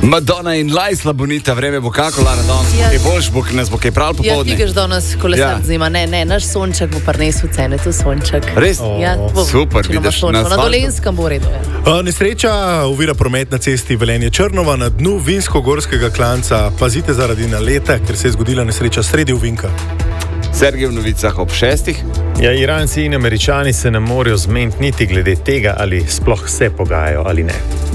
Madonna in Lajsla Bonita, vreme bo kako, Lara, danes kaj boš, bo nas bo kaj prav popoldne. Ja, ti gaš danes kolesar zima, ne, naš sonček bo prinesel cene, tu sonček. Res? Ja, super, vidiš. Na Dolenskem bo redo. Nesreča ovira promet na cesti Velenje-Črnova na dnu Vinsko-Gorskega klanca. Pazite zaradi naleta, ker se je zgodila nesreča sredi ovinka. Sergej v novicah ob 6. Ja, Iranci in Američani se ne morejo zmeniti niti glede tega, ali sploh se pogajajo ali ne.